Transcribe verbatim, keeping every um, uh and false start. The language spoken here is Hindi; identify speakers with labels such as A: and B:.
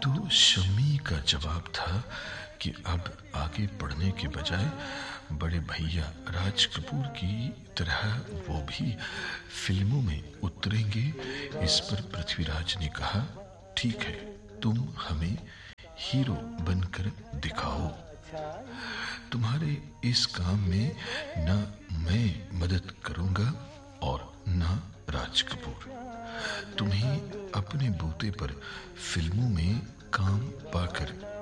A: तो शम्मी का जवाब था कि अब आगे बढ़ने के बजाय बड़े भैया राज कपूर की तरह वो भी फिल्मों में उतरेंगे। इस पर पृथ्वीराज ने कहा, ठीक है, तुम हमें हीरो बनकर दिखाओ। तुम्हारे इस काम में ना मैं मदद करूंगा और ना राज कपूर। तुम्हें अपने बूते पर फिल्मों में काम पाकर